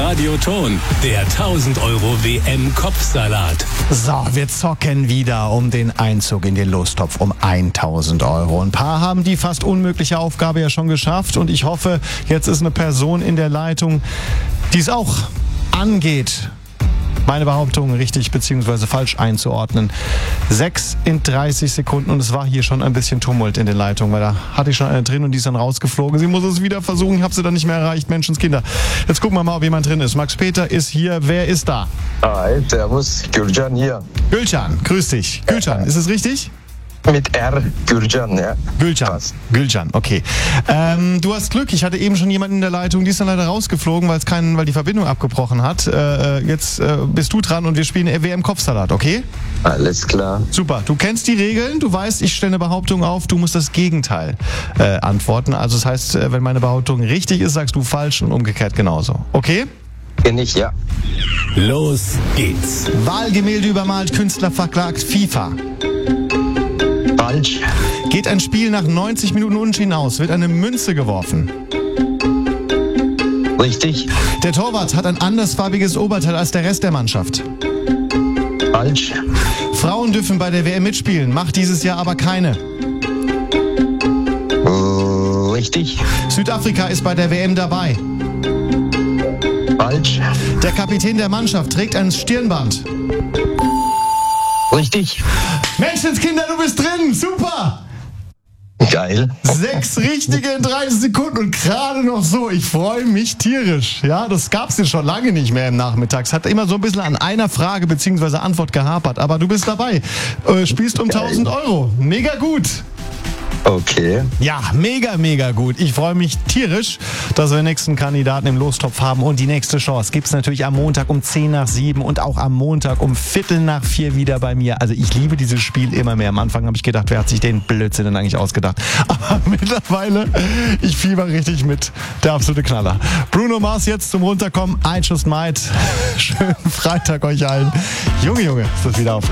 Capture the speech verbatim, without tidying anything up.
Radio Thon, der tausend Euro W M-Kopfsalat. So, wir zocken wieder um den Einzug in den Lostopf um tausend Euro. Ein paar haben die fast unmögliche Aufgabe ja schon geschafft und ich hoffe, jetzt ist eine Person in der Leitung, die es auch angeht, meine Behauptung richtig bzw. falsch einzuordnen. sechs in dreißig Sekunden und es war hier schon ein bisschen Tumult in den Leitungen, weil da hatte ich schon eine drin und die ist dann rausgeflogen. Sie muss es wieder versuchen, ich habe sie dann nicht mehr erreicht, Menschenskinder. Jetzt gucken wir mal, ob jemand drin ist. Max Peter ist hier, wer ist da? Hi, servus, Gülcan hier. Gülcan, grüß dich. Gülcan, ist es richtig? Mit R, Gülcan, ja. Gülcan, Gülcan, okay. Ähm, du hast Glück, ich hatte eben schon jemanden in der Leitung, die ist dann leider rausgeflogen, weil es keinen, weil die Verbindung abgebrochen hat. Äh, jetzt äh, bist du dran und wir spielen W M-Kopfsalat, okay? Alles klar. Super, du kennst die Regeln, du weißt, ich stelle eine Behauptung auf, du musst das Gegenteil äh, antworten. Also das heißt, äh, wenn meine Behauptung richtig ist, sagst du falsch und umgekehrt genauso, okay? Kenn ich, ja. Los geht's. Wahlgemälde übermalt, Künstler verklagt, FIFA. Falsch. Geht ein Spiel nach neunzig Minuten unentschieden aus, wird eine Münze geworfen. Richtig. Der Torwart hat ein andersfarbiges Oberteil als der Rest der Mannschaft. Falsch. Frauen dürfen bei der W M mitspielen, macht dieses Jahr aber keine. Richtig. Südafrika ist bei der W M dabei. Falsch. Der Kapitän der Mannschaft trägt ein Stirnband. Richtig. Menschenskinder, du bist drin, super! Geil. Sechs richtige in dreißig Sekunden und gerade noch so. Ich freue mich tierisch. Ja, das gab's ja schon lange nicht mehr im Nachmittag. Es hat immer so ein bisschen an einer Frage bzw. Antwort gehapert. Aber du bist dabei. Äh, spielst um Geil. tausend Euro. Mega gut. Okay. Ja, mega, mega gut. Ich freue mich tierisch, dass wir den nächsten Kandidaten im Lostopf haben. Und die nächste Chance gibt's natürlich am Montag um zehn nach sieben und auch am Montag um Viertel nach vier wieder bei mir. Also ich liebe dieses Spiel immer mehr. Am Anfang habe ich gedacht, wer hat sich den Blödsinn denn eigentlich ausgedacht? Aber mittlerweile, ich fieber richtig mit. Der absolute Knaller. Bruno Mars jetzt zum Runterkommen. I Just Might. Schönen Freitag euch allen. Junge, Junge, ist das wieder auf.